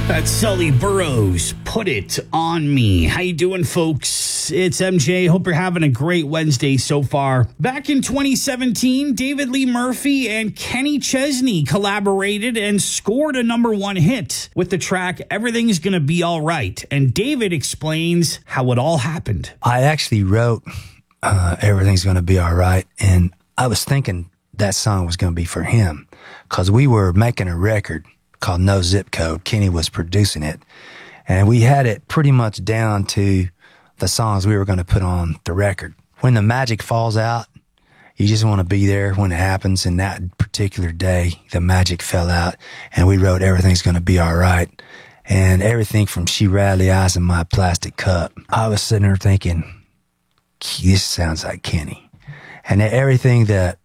That's Sully Burrows. Put it on me. How you doing, folks? It's MJ. Hope you're having a great Wednesday so far. Back in 2017, David Lee Murphy and Kenny Chesney collaborated and scored a #1 hit with the track Everything's Gonna Be All Right. And David explains how it all happened. I actually wrote Everything's Gonna Be All Right, and I was thinking that song was going to be for him because we were making a record called No Zip Code. Kenny was producing it, and we had it pretty much down to the songs we were going to put on the record. When the magic falls out, you just want to be there when it happens, and that particular day, the magic fell out, and we wrote Everything's Gonna Be All Right, and everything from She Rattled the Ice in My Plastic Cup. I was sitting there thinking, this sounds like Kenny. And everything that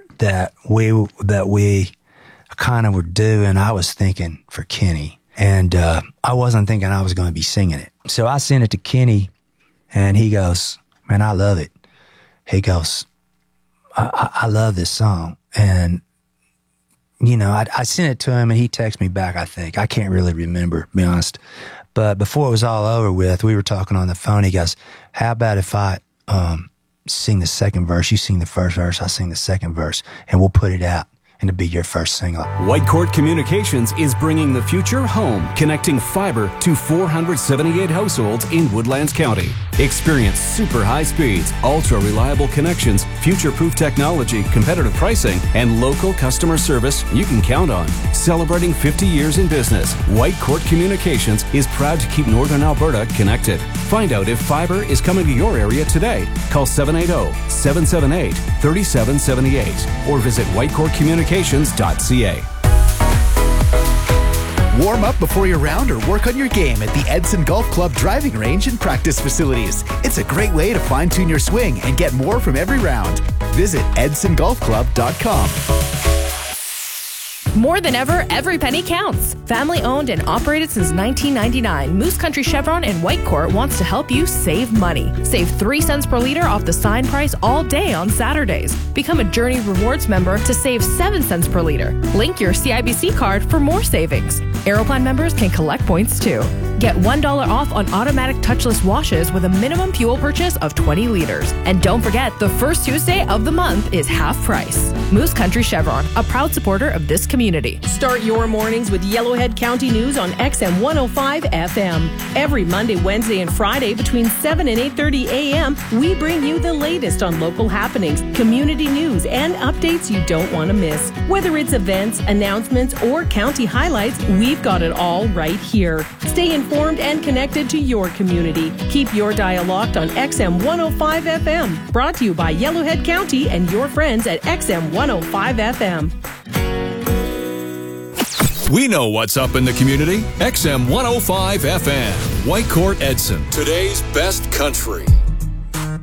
we kind of were doing, I was thinking for Kenny. And I wasn't thinking I was going to be singing it. So I sent it to Kenny, and he goes, man, I love it. He goes, I love this song. And, you know, I sent it to him, and he texted me back, I think. I can't really remember, to be honest. But before it was all over with, we were talking on the phone. He goes, how about if I sing the second verse, you sing the first verse, I sing the second verse, and we'll put it out. And to be your first single. Whitecourt Communications is bringing the future home, connecting fiber to 478 households in Woodlands County. Experience super high speeds, ultra reliable connections, future-proof technology, competitive pricing, and local customer service you can count on. Celebrating 50 years in business, Whitecourt Communications is proud to keep Northern Alberta connected. Find out if fiber is coming to your area today. Call 780-778-3778 or visit whitecourtcommunications.ca. Warm up before your round or work on your game at the Edson Golf Club driving range and practice facilities. It's a great way to fine-tune your swing and get more from every round. Visit edsongolfclub.com. More than ever, every penny counts. Family owned and operated since 1999, Moose Country Chevron in Whitecourt wants to help you save money. Save 3 cents per liter off the sign price all day on Saturdays. Become a Journey Rewards member to save 7 cents per liter. Link your CIBC card for more savings. Aeroplan members can collect points too. Get $1 off on automatic touchless washes with a minimum fuel purchase of 20 liters. And don't forget, the first Tuesday of the month is half price. Moose Country Chevron, a proud supporter of this community. Start your mornings with Yellowhead County News on XM 105 FM. Every Monday, Wednesday, and Friday between 7 and 8:30 a.m., we bring you the latest on local happenings, community news, and updates you don't want to miss. Whether it's events, announcements, or county highlights, we've got it all right here. Stay informed and connected to your community. Keep your dial locked on XM 105 FM. Brought to you by Yellowhead County and your friends at XM 105 FM. We know what's up in the community. XM 105 FM. Whitecourt Edson. Today's best country.